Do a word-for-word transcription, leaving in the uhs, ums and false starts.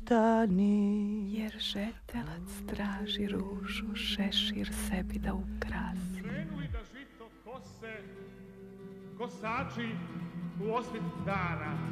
stani. Jer žetelac traži ružu, šešir sebi da ukrasi. Krenuli da žito kose kosači u osvit dana.